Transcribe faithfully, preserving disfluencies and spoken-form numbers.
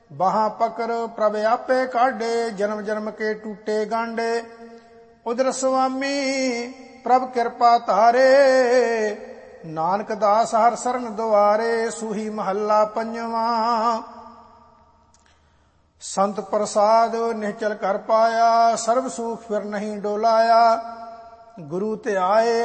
ਬਾਹਾਂ ਪਕੜ ਪ੍ਰਭ ਆਪੇ ਕਾਢੇ, ਜਨਮ ਜਨਮ ਕੇ ਟੂਟੇ ਗਾਂਡੇ। ਉਦਰ ਸੁਆਮੀ ਪ੍ਰਭ ਕਿਰਪਾ ਧਾਰੇ, ਨਾਨਕ ਦਾਸ ਹਰ ਸਰਨ ਦੁਆਰੇ। ਸੂਹੀ ਮਹੱਲਾ ਪੰਜਵਾਂ। ਸੰਤ ਪ੍ਰਸਾਦ ਨਿਹਚਲ ਕਰ ਪਾਇਆ, ਸਰਬ ਸੂਖ ਫਿਰ ਨਹੀਂ ਡੋਲਾਇਆ। ਗੁਰੂ ਧਿਆਏ